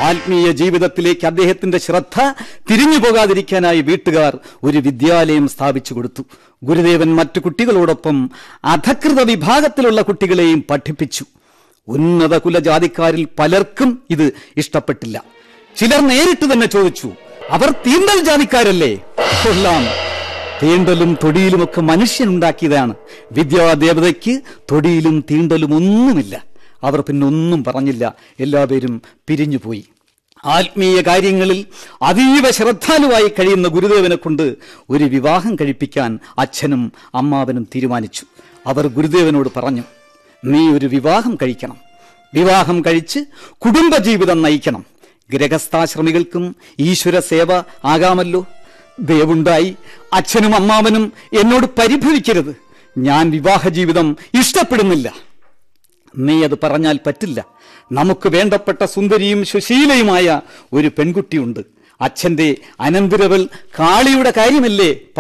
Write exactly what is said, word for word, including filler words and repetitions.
ആത്മീയ ജീവിതത്തിലേക്ക് അദ്ദേഹത്തിന്റെ ശ്രദ്ധ തിരിഞ്ഞു പോകാതിരിക്കാനായി വീട്ടുകാർ ഒരു വിദ്യാലയം സ്ഥാപിച്ചു കൊടുത്തു. ഗുരുദേവൻ മറ്റു കുട്ടികളോടൊപ്പം അധകൃത വിഭാഗത്തിലുള്ള കുട്ടികളെയും പഠിപ്പിച്ചു. ഉന്നത കുലജാതിക്കാരിൽ പലർക്കും ഇത് ഇഷ്ടപ്പെട്ടില്ല. ചിലർ നേരിട്ട് തന്നെ ചോദിച്ചു, അവർ തീണ്ടൽ ജാതിക്കാരല്ലേ? കൊള്ളാം, തീണ്ടലും തൊടിയിലുമൊക്കെ മനുഷ്യനുണ്ടാക്കിയതാണ്. വിദ്യാദേവതയ്ക്ക് തൊടിയിലും തീണ്ടലും ഒന്നുമില്ല. അവർ പിന്നെ ഒന്നും പറഞ്ഞില്ല. എല്ലാവരും പിരിഞ്ഞുപോയി. ആത്മീയ കാര്യങ്ങളിൽ അതീവ ശ്രദ്ധാലുവായി കഴിയുന്ന ഗുരുദേവനെ കൊണ്ട് ഒരു വിവാഹം കഴിപ്പിക്കാൻ അച്ഛനും അമ്മാവനും തീരുമാനിച്ചു. അവർ ഗുരുദേവനോട് പറഞ്ഞു, നീ ഒരു വിവാഹം കഴിക്കണം. വിവാഹം കഴിച്ച് കുടുംബജീവിതം നയിക്കണം. ഗൃഹസ്ഥാശ്രമികൾക്കും ഈശ്വര സേവ ആകാമല്ലോ. ദയവുണ്ടായി അച്ഛനും അമ്മാവനും എന്നോട് പരിഭവിക്കരുത്. ഞാൻ വിവാഹ ജീവിതം ഇഷ്ടപ്പെടുന്നില്ല. നീ അത് പറഞ്ഞാൽ പറ്റില്ല. നമുക്ക് വേണ്ടപ്പെട്ട സുന്ദരിയും സുശീലയുമായ ഒരു പെൺകുട്ടിയുണ്ട്. അച്ഛന്റെ അനന്തരവൾ കാളിയുടെ കാര്യമല്ലേ